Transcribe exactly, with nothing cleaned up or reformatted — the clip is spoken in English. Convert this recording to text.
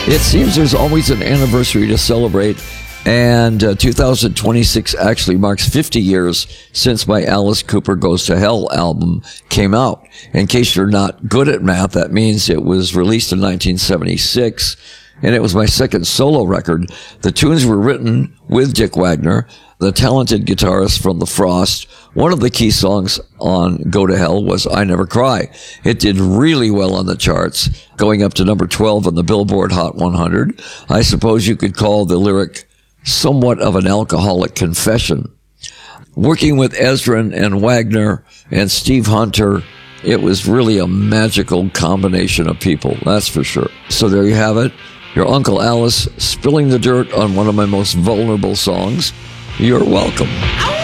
It seems there's always an anniversary to celebrate, and uh, two thousand twenty-six actually marks fifty years since my Alice Cooper Goes to Hell album came out. In case you're not good at math, that means it was released in nineteen seventy-six, and it was my second solo record. The tunes were written with Dick Wagner, the talented guitarist from The Frost. One of the key songs on Go to Hell was I Never Cry. It did really well on the charts, going up to number twelve on the Billboard Hot one hundred. I suppose you could call the lyric somewhat of an alcoholic confession. Working with Ezra and Wagner and Steve Hunter, it was really a magical combination of people, that's for sure. So there you have it. Your Uncle Alice spilling the dirt on one of my most vulnerable songs. You're welcome.